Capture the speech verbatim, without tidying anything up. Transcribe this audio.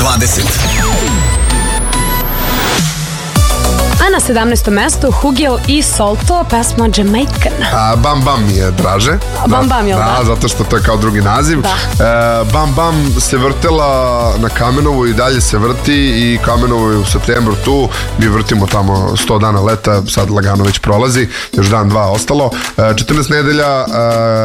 dvadeset. A na sedamnaestom mestu Hugel i Solto, pesma Jamaican. A, Bam Bam mi je draže. Bam Bam, jel da? Da, zato što to je kao drugi naziv. Da. E, Bam Bam se vrtela na Kamenovu i dalje se vrti i Kamenovo je u septembru tu. Mi vrtimo tamo sto dana leta, sad lagano već prolazi, još dan, dva ostalo. E, četrnaest nedelja e,